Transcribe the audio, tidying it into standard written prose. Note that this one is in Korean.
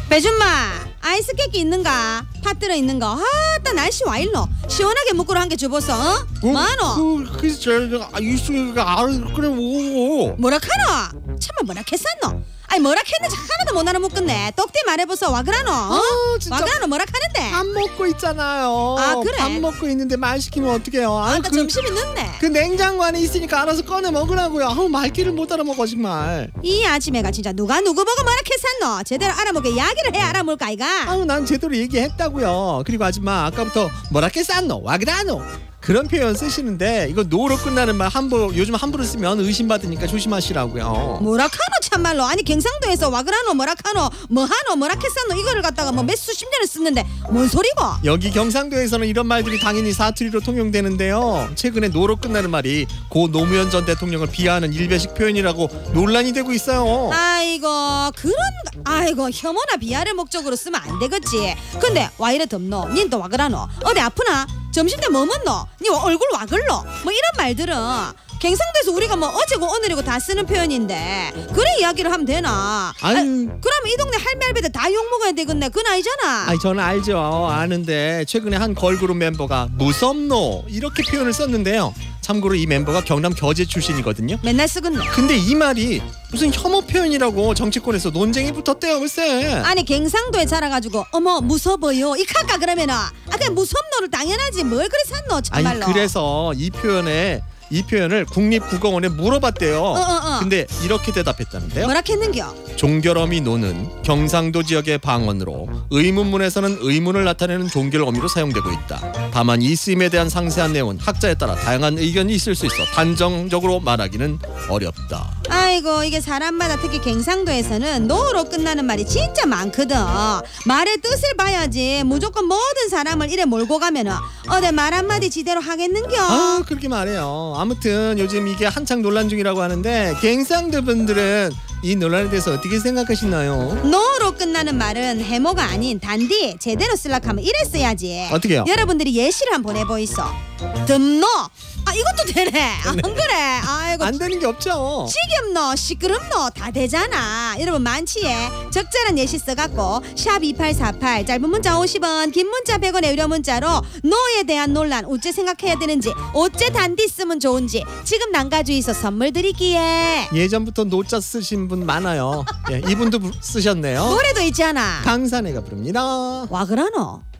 배준마 아이스 깨끼 있는가? 팥 들어있는가? 아따 날씨 와 일로 시원하게 먹고로 한 개 줘보소. 어? 뭐하노? 이수가 그래 뭐 뭐라카노? 참말 뭐라했었노? 아니 뭐라했는지 하나도 못 알아먹겠네. 똑띠 말해보소. 와그라노? 어? 진짜. 와그라노 뭐라하는데? 밥 먹고 있잖아요. 아, 그래? 밥 먹고 있는데 말 시키면 어떡해요. 아따 점심이 늦네. 그 냉장고 안에 있으니까 알아서 꺼내 먹으라고요. 말귀를 못 알아먹어 정말. 이 아침에가 진짜 누가 누구 보고 뭐라했었노? 제대로 알아먹게 이야기를 해야 알아먹을까 이가? 난 제대로 얘기했다고요. 그리고 아줌마 아까부터 뭐라게 쌌노 와그라노 그런 표현 쓰시는데 이거 노로 끝나는 말 요즘 함부로 쓰면 의심받으니까 조심하시라고요. 뭐라카노 참말로. 아니 경상도에서 와그라노 뭐라카노 뭐하노 뭐라했었노 이거를 갖다가 뭐 몇 수십 년을 쓰는데 뭔 소리고? 여기 경상도에서는 이런 말들이 당연히 사투리로 통용되는데요. 최근에 노로 끝나는 말이 고 노무현 전 대통령을 비하하는 일베식 표현이라고 논란이 되고 있어요. 아이고 아이고 혐오나 비하를 목적으로 쓰면 안 되겠지. 근데 와 이래 덥노? 닌 또 와그라노? 어디 아프나? 점심때 뭐 먹노? 니 얼굴 와글로? 뭐 이런 말들은 경상도에서 우리가 뭐 어제고 오늘이고 다 쓰는 표현인데 그래 이야기를 하면 되나? 그러면 이 동네 할매 할배들 다 욕먹어야 되겠네. 그건 아니잖아. 저는 알죠. 아는데 최근에 한 걸그룹 멤버가 무섭노 이렇게 표현을 썼는데요. 참고로 이 멤버가 경남 겨제 출신이거든요. 맨날 쓰겠네. 근데 이 말이 무슨 혐오 표현이라고 정치권에서 논쟁이 붙었대요 글쎄. 아니 경상도에 자라가지고 어머 무서워요 이카까 그러면은 그냥 무섭노를 당연하지 뭘 그래 샀노 참말로. 그래서 이 표현을 국립국어원에 물어봤대요. 근데 이렇게 대답했다는데요. 뭐라 했는겨? 종결어미 노는 경상도 지역의 방언으로 의문문에서는 의문을 나타내는 종결 어미로 사용되고 있다. 다만 이 쓰임에 대한 상세한 내용은 학자에 따라 다양한 의견이 있을 수 있어 단정적으로 말하기는 어렵다. 아이고 이게 사람마다 특히 경상도에서는 노로 끝나는 말이 진짜 많거든. 말의 뜻을 봐야지 무조건 모든 사람을 이래 몰고 가면은 어디 말 한마디 지대로 하겠는겨? 그렇게 말해요. 아무튼 요즘 이게 한창 논란 중이라고 하는데 경상도 분들은 이 논란에 대해서 어떻게 생각하시나요? 노로 끝나는 말은 해모가 아닌 단디 제대로 쓰려면 이래 써야지. 어떻게요? 여러분들이 예시를 한번 보내보이소. 듬노 이것도 되네. 안 그래? 아이고 안 되는 게 없죠. 지겹노 시끄럽노 다 되잖아. 여러분 많지에 적절한 예시 써갖고 샵 2848 짧은 문자 50원 긴 문자 100원의 유료 문자로 노에 대한 논란 어째 생각해야 되는지 어째 단디 쓰면 좋은지 지금 남가주의소 선물 드리기에. 예전부터 노자 쓰신 분 많아요. 이분도 쓰셨네요. 노래도 있잖아. 강산해가 부릅니다. 와 그러노?